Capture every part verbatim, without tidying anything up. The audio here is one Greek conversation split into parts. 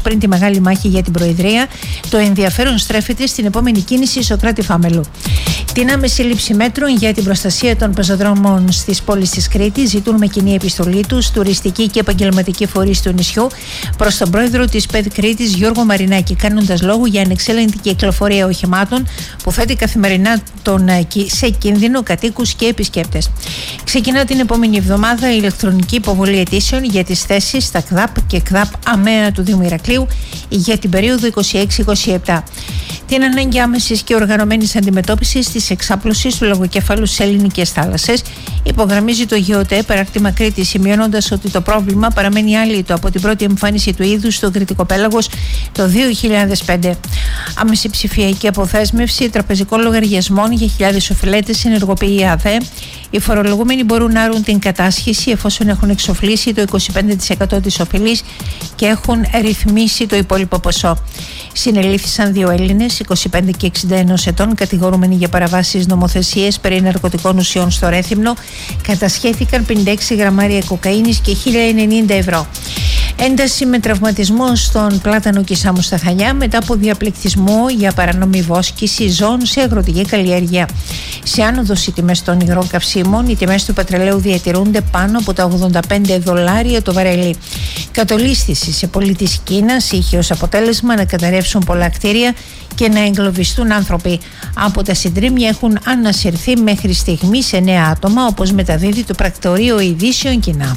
πριν τη μεγάλη μάχη για την Προεδρία, το ενδιαφέρον στρέφεται στην επόμενη κίνηση Σωκράτη Φάμελου. Την άμεση λήψη μέτρων για την προστασία των πεζοδρόμων στις πόλεις της Κρήτης ζητούν με κοινή επιστολή τους τουριστικοί και επαγγελματικοί φορείς του νησιού προς τον πρόεδρο της ΠΕΔ Κρήτης Γιώργο Μαρινάκη, κάνοντας λόγο για ανεξέλεγκτη κυκλοφορία οχημάτων που θέτει καθημερινά τον, σε κίνδυνο κατοίκους και επισκέπτες. Ξεκινά την επόμενη εβδομάδα η ηλεκτρονική υποβολή αιτήσεων για τις θέσεις στα ΚΔΑΠ και ΚΔΑΠ ΑΜΕΑ του Δήμου Ηρακλείου για την περίοδο είκοσι έξι είκοσι επτά. Την ανάγκη άμεσης και οργανωμένης αντιμετώπισης της εξάπλωσης του λογοκεφάλου στις ελληνικές θάλασσες υπογραμμίζει το ΓΕΟΤΕ Παράρτημα Κρήτης, σημειώνοντας ότι το πρόβλημα παραμένει άλυτο από την πρώτη εμφάνιση του είδους στο Κρητικό Πέλαγος το δύο χιλιάδες πέντε. Άμεση ψηφιακή αποθέσμευση τραπεζικών λογαριασμών για χιλιάδες οφειλέτες ενεργοποιεί η ΑΔΕ. Οι φορολογούμενοι μπορούν να άρουν την κατάσχεση εφόσον έχουν εξοφλήσει το είκοσι πέντε τοις εκατό της οφειλής και έχουν ρυθμίσει το υπόλοιπο ποσό. Συνελήφθησαν δύο Έλληνες, είκοσι πέντε και εξήντα ένα ετών, κατηγορούμενοι για παραβάσεις νομοθεσίες περί ναρκωτικών ουσιών στο Ρέθυμνο. Κατασχέθηκαν πενήντα έξι γραμμάρια κοκαίνης και χίλια ενενήντα ευρώ. Ένταση με τραυματισμό στον Πλάτανο και Σάμου στα Χανιά μετά από διαπληκτισμό για παράνομη βόσκηση ζώων σε αγροτική καλλιέργεια. Σε άνοδος οι τιμές των υγρών καυσίμων, οι τιμές του πετρελαίου διατηρούνται πάνω από τα ογδόντα πέντε δολάρια το βαρέλι. Κατολίσθηση σε πόλη της Κίνας είχε ως αποτέλεσμα να καταρρεύσουν πολλά κτίρια και να εγκλωβιστούν άνθρωποι. Από τα συντρίμμια έχουν ανασυρθεί μέχρι στιγμής εννέα άτομα, όπως μεταδίδει το πρακτορείο ειδήσεων Κινά.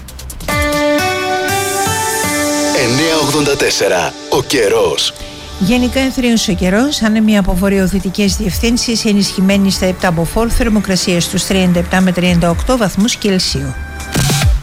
εννιακόσια ογδόντα τέσσερα. Ο καιρός. Γενικά ενθρείωσε ο καιρός, άνεμοι από βορειοδυτικές διευθύνσεις, ενισχυμένοι στα επτά μποφόρ, θερμοκρασίες στους τριάντα επτά με τριάντα οκτώ βαθμούς Κελσίου.